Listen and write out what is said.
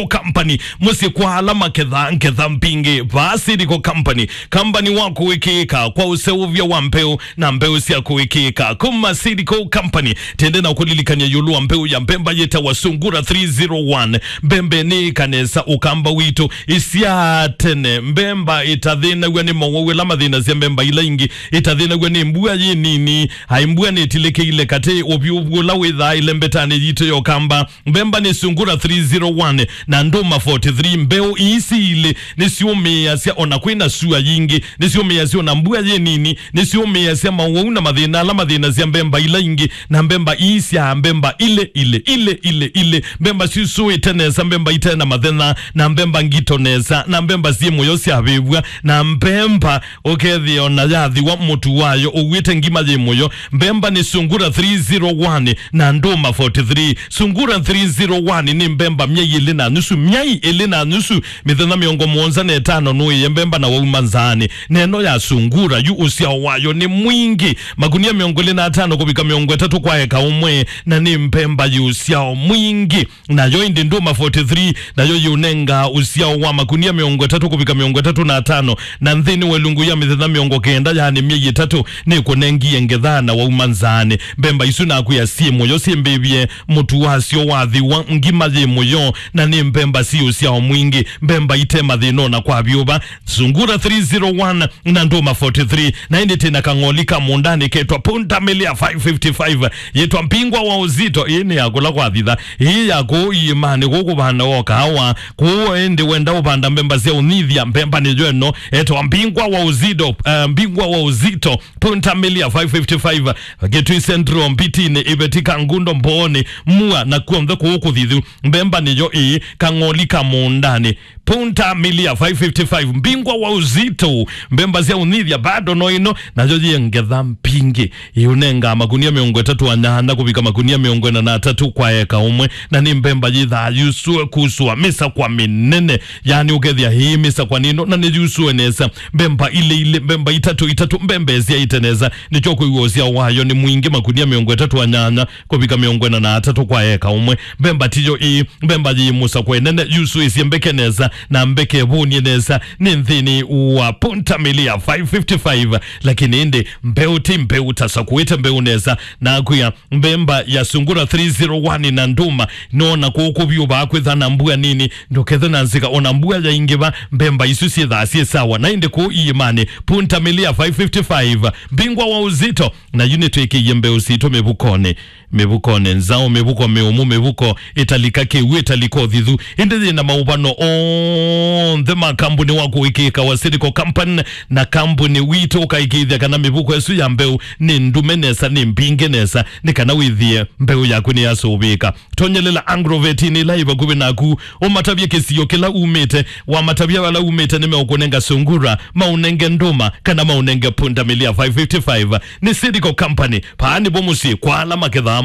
company musi kwa alama kedha mpingi Vasiriko company wako wikika kwa useuvya wa mbeu na mbeu siya kuwikika kuma Siriko company tende na kulilikanya yulu wa mbeu ya mbemba yeta wa Sungura 301 mbembe ni kanesa ukamba wito isia tene mbemba itadhina wani mawawe lama dhina zia mbemba ila ingi itadhina wani mbua ye nini haimbua ni tileke ile kate obiubu la witha ile mbetani jito yo kamba mbemba ni Sungura 301 na ndoma 43 mbeo isi ile nisiume ya siya onakwina suwa yingi nisiume ya siya onambua ye nini nisiume ya siya mawauna madhina ala madhina zia mbemba ila ingi na mbemba isi ya mbemba ile mbemba siusuwe tenesa mbemba itena madhina na mbemba ngitonesa na mbemba siye moyosi habibwa na mbemba okethi ona yathi wa mutu wayo uwite ngima ye moyo mbemba ni Sungura 301 na ndoma 43 Sungura 301 ni mbemba myai ili na nusu mithena miongo mwonza na etano nui mbemba na waumanzani neno ya Sungura yu usia wayo ni mwingi magunia miongo ili na atano kubika miongo etatu kwa eka umwe na ni mbemba yu usia mwingi na yo indi ndoma 43 na yo yunenga usia wa magunia miongo etatu kubika miongo etatu na atano na nthini welungu ya mithena miongo kenda ya ni miyi etatu ni kunengi engedhana waumanzani mbemba isu na kuya simu yo simbibye mutu wasio wathi wa ngima ye moyo na ni mbemba si usia mwingi mbemba itema dhino na kwa biuba Sungura 301 na ndoma 43 na indi tena kangolika mundani ketwa Punta Milia 555 yetwa mpingwa wa uzito ini ya kula kwa dhitha hii ya kuimani kukubana woka hawa kuwa indi wenda upanda mbemba zia unithia mbemba ni joeno etwa mpingwa wa uzito Punta Milia 555 getu centro mpitini ibetika ngundo mbooni mua na kuomdhe kuukudhithu mbemba ni jo kangolika mundani Punta Milia 555 mbingwa wa uzito mbemba zia unithia bado noino na joji ngedha mpingi iunenga magunia miongo etatu wanyahanda kubika magunia miongo na tatu kwa eka umwe na ni mbemba jitha yusue kusua misa kwa minene yani ukethia hii misa kwa nino na ni yusue nesa mbemba ile mbemba itatu mbembe zia iteneza ni choko uozia wayo ni mwingi magunia miongo etatu wanyahanda kubika miongo na tatu kwa eka umwe mbemba tijo mbemba ji musa kwa nene yusue isi mbeke nesa na mbeke buni nesa ni nthini wa Punta Milia 555 lakini indi mbeu tasa kuita mbeu nesa na kuya mbemba ya Sungura 301 na nduma nona kukubiuba akwitha na mbua nini ndoketha na nzika ona mbua ya ingiba mbemba isusi dhasi sawa na indi ku imani Punta Milia 555 bingwa wa uzito na unit wiki yembe uzito mebukone nzao mebuko meumu mebuko italikake wetaliko dhidhu indi na maubano the makambuni wako wikika wa Siriko company na kambuni wito kaikithia kana mebuko esu ya mbeu ni ndumenesa ni mpingenesa ni kana withie mbeu yaku ni yasobika tonyelela Angroveti ni laiva kubinaku o matabia kesiyo kila umete wa matabia wala umete ni meukunenga Sungura maunenge ndoma kana maunenge Punta Milia 555 ni Siriko company paani bomusi kwa alama kedha